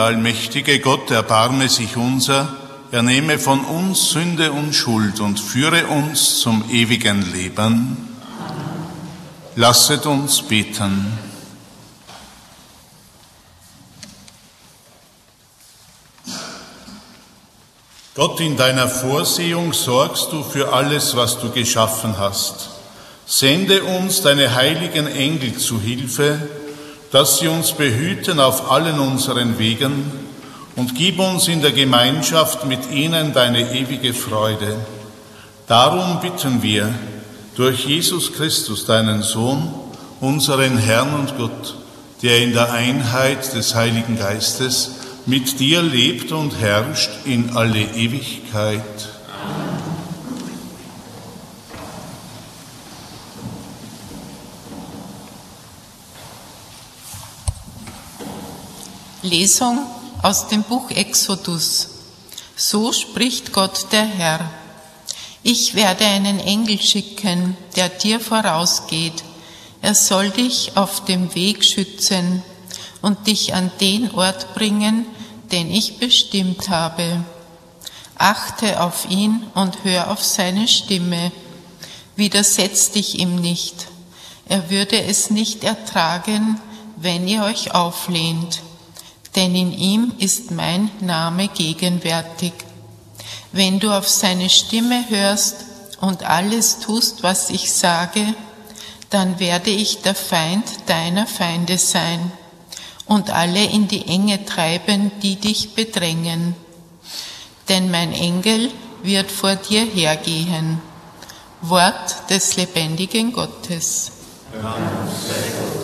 Der allmächtige Gott erbarme sich unser, er nehme von uns Sünde und Schuld und führe uns zum ewigen Leben. Lasset uns beten. Gott, in deiner Vorsehung sorgst du für alles, was du geschaffen hast. Sende uns deine heiligen Engel zu Hilfe, dass sie uns behüten auf allen unseren Wegen, und gib uns in der Gemeinschaft mit ihnen deine ewige Freude. Darum bitten wir durch Jesus Christus, deinen Sohn, unseren Herrn und Gott, der in der Einheit des Heiligen Geistes mit dir lebt und herrscht in alle Ewigkeit. Lesung aus dem Buch Exodus. So spricht Gott der Herr: Ich werde einen Engel schicken, der dir vorausgeht. Er soll dich auf dem Weg schützen und dich an den Ort bringen, den ich bestimmt habe. Achte auf ihn und hör auf seine Stimme. Widersetz dich ihm nicht. Er würde es nicht ertragen, wenn ihr euch auflehnt. Denn in ihm ist mein Name gegenwärtig. Wenn du auf seine Stimme hörst und alles tust, was ich sage, dann werde ich der Feind deiner Feinde sein und alle in die Enge treiben, die dich bedrängen. Denn mein Engel wird vor dir hergehen. Wort des lebendigen Gottes.